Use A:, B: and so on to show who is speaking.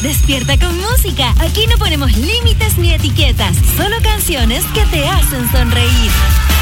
A: Despierta con música. Aquí no ponemos límites ni etiquetas, solo canciones que te hacen sonreír.